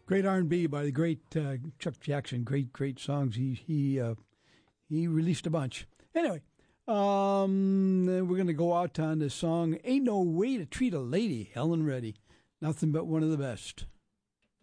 Great R&B by the great Chuck Jackson. Great songs. He released a bunch. Anyway, we're going to go out on the song "Ain't No Way to Treat a Lady." Helen Reddy. Nothing but one of the best.